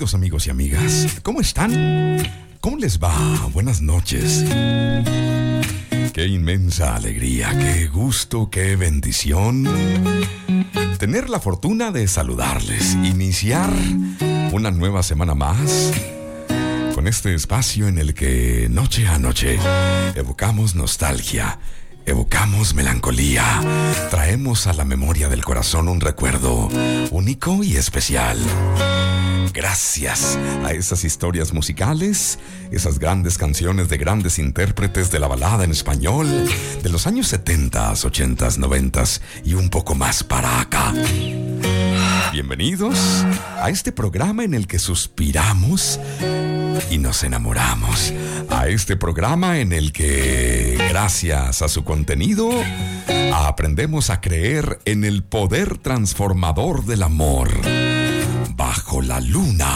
queridos amigos y amigas, ¿cómo están? ¿Cómo les va? Buenas noches. Qué inmensa alegría, qué gusto, qué bendición tener la fortuna de saludarles, iniciar una nueva semana más con este espacio en el que noche a noche evocamos nostalgia, evocamos melancolía, traemos a la memoria del corazón un recuerdo único y especial. Gracias a esas historias musicales, esas grandes canciones de grandes intérpretes de la balada en español de los años 70, 80, 90 y un poco más para acá. Bienvenidos a este programa en el que suspiramos y nos enamoramos. A este programa en el que, gracias a su contenido, aprendemos a creer en el poder transformador del amor. Bajo la luna.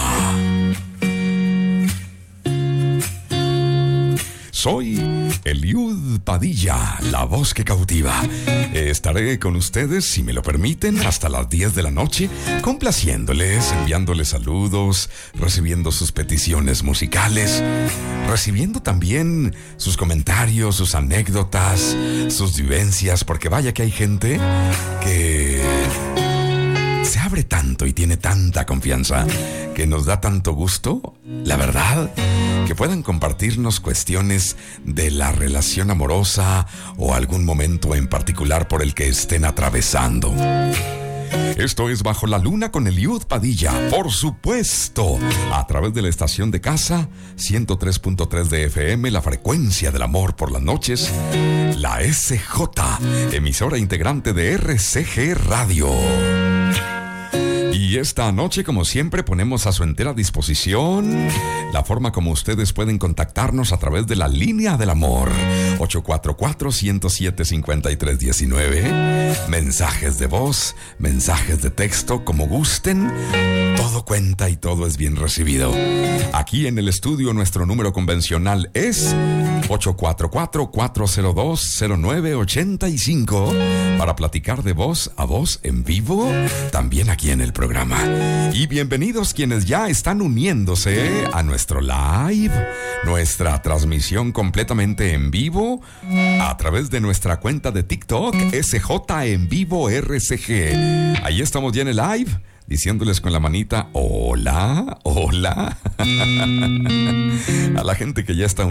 Soy Eliud Padilla, la voz que cautiva. Estaré con ustedes, si me lo permiten, hasta las 10 de la noche, complaciéndoles, enviándoles saludos, recibiendo sus peticiones musicales, recibiendo también sus comentarios, sus anécdotas, sus vivencias, porque vaya que hay gente que se abre tanto y tiene tanta confianza que nos da tanto gusto, la verdad, que puedan compartirnos cuestiones de la relación amorosa o algún momento en particular por el que estén atravesando. Esto es Bajo la Luna con Eliud Padilla, por supuesto, a través de la estación de casa, 103.3 de FM, la frecuencia del amor por las noches, la SJ, emisora integrante de RCG Radio. Y esta noche, como siempre, ponemos a su entera disposición la forma como ustedes pueden contactarnos a través de la línea del amor, 844-107-5319. Mensajes de voz, mensajes de texto, como gusten. Todo cuenta y todo es bien recibido. Aquí en el estudio nuestro número convencional es 844-402-0985 para platicar de voz a voz en vivo, también aquí en el programa. Y bienvenidos quienes ya están uniéndose a nuestro live, nuestra transmisión completamente en vivo a través de nuestra cuenta de TikTok, SJ en vivo RCG. Ahí estamos ya en el live, diciéndoles con la manita, hola, hola. A la gente que ya está